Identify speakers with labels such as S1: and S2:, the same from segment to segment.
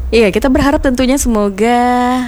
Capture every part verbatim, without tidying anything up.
S1: Iya, kita berharap tentunya semoga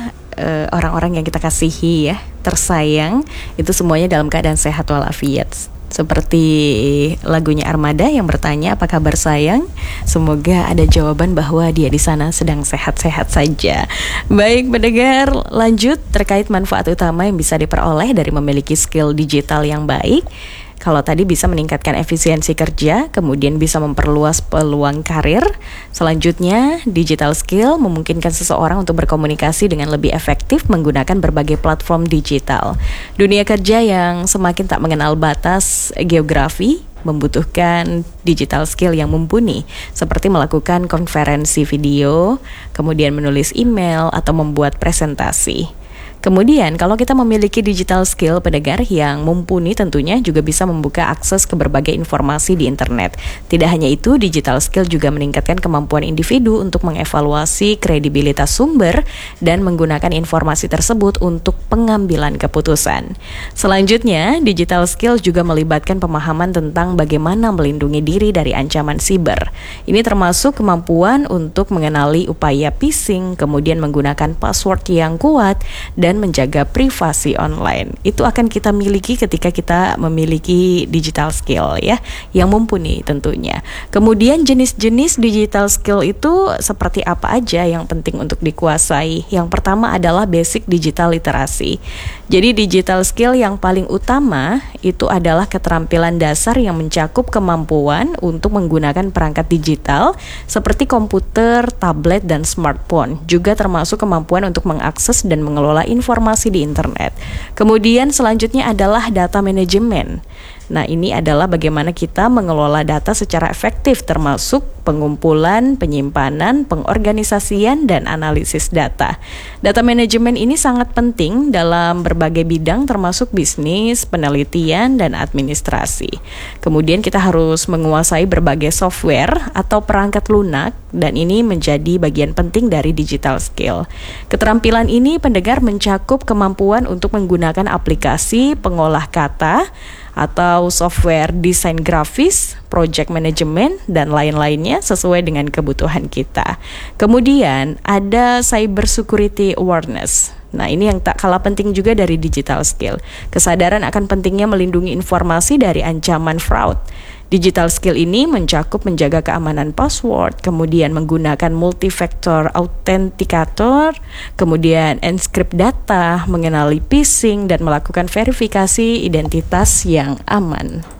S1: eh, orang-orang yang kita kasihi ya, tersayang, itu semuanya dalam keadaan sehat walafiat. Seperti lagunya Armada yang bertanya apa kabar sayang. Semoga ada jawaban bahwa dia di sana sedang sehat-sehat saja. Baik pendengar, lanjut terkait manfaat utama yang bisa diperoleh dari memiliki skill digital yang baik. Kalau tadi bisa meningkatkan efisiensi kerja, kemudian bisa memperluas peluang karir. Selanjutnya, digital skill memungkinkan seseorang untuk berkomunikasi dengan lebih efektif menggunakan berbagai platform digital. Dunia kerja yang semakin tak mengenal batas geografi membutuhkan digital skill yang mumpuni, seperti melakukan konferensi video, kemudian menulis email atau membuat presentasi. Kemudian kalau kita memiliki digital skill pendengar yang mumpuni tentunya juga bisa membuka akses ke berbagai informasi di internet. Tidak hanya itu, digital skill juga meningkatkan kemampuan individu untuk mengevaluasi kredibilitas sumber dan menggunakan informasi tersebut untuk pengambilan keputusan. Selanjutnya, digital skill juga melibatkan pemahaman tentang bagaimana melindungi diri dari ancaman siber. Ini termasuk kemampuan untuk mengenali upaya phishing, kemudian menggunakan password yang kuat, dan dan menjaga privasi online. Itu akan kita miliki ketika kita memiliki digital skill ya, yang mumpuni tentunya. Kemudian jenis-jenis digital skill itu seperti apa aja yang penting untuk dikuasai? Yang pertama adalah basic digital literasi. Jadi digital skill yang paling utama itu adalah keterampilan dasar yang mencakup kemampuan untuk menggunakan perangkat digital seperti komputer, tablet, dan smartphone. Juga termasuk kemampuan untuk mengakses dan mengelola informasi di internet. Kemudian selanjutnya adalah data manajemen. Nah, ini adalah bagaimana kita mengelola data secara efektif, termasuk pengumpulan, penyimpanan, pengorganisasian, dan analisis data. Data manajemen ini sangat penting dalam berbagai bidang termasuk bisnis, penelitian, dan administrasi. Kemudian kita harus menguasai berbagai software atau perangkat lunak, dan ini menjadi bagian penting dari digital skill. Keterampilan ini pendengar mencakup kemampuan untuk menggunakan aplikasi pengolah kata, atau software desain grafis, project management, dan lain-lainnya sesuai dengan kebutuhan kita. Kemudian ada cyber security awareness. Nah, ini yang tak kalah penting juga dari digital skill. Kesadaran akan pentingnya melindungi informasi dari ancaman fraud. Digital skill ini mencakup menjaga keamanan password, kemudian menggunakan multi-factor authenticator, kemudian encrypt data, mengenali phishing, dan melakukan verifikasi identitas yang aman.